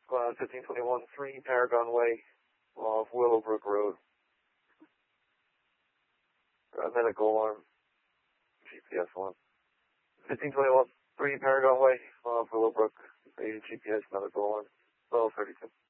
1521-3 Paragon Way off Willowbrook Road. Medical alarm. GPS 1. 1521-3 Paragon Way off Willowbrook. GPS medical alarm. 1232.